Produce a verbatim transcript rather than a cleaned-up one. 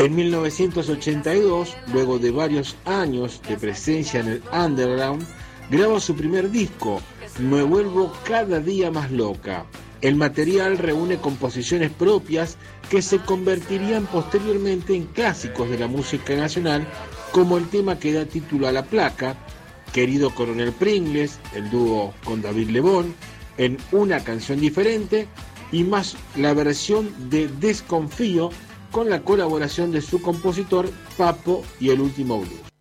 En mil novecientos ochenta y dos, luego de varios años de presencia en el underground, grabó su primer disco, Me vuelvo cada día más loca. El material reúne composiciones propias que se convertirían posteriormente en clásicos de la música nacional, como el tema que da título a la placa, Querido Coronel Pringles, el dúo con David Lebón, en Una canción diferente, y más la versión de Desconfío, con la colaboración de su compositor Papo y El Último Blues.